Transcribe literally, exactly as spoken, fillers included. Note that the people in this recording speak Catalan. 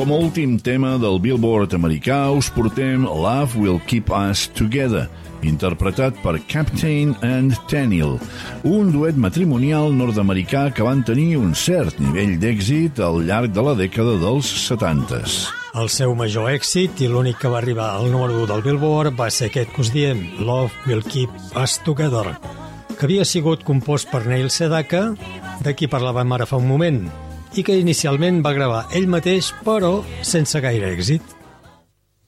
Com a últim tema del Billboard americà us portem Love Will Keep Us Together, interpretat per Captain and Tennille, un duet matrimonial nord-americà que van tenir un cert nivell d'èxit al llarg de la dècada dels setantes. El seu major èxit i l'únic que va arribar al número u del Billboard va ser aquest que us diem, Love Will Keep Us Together, que havia sigut compost per Neil Sedaka, de qui parlàvem ara fa un moment, i que inicialment va gravar ell mateix, però sense gaire èxit.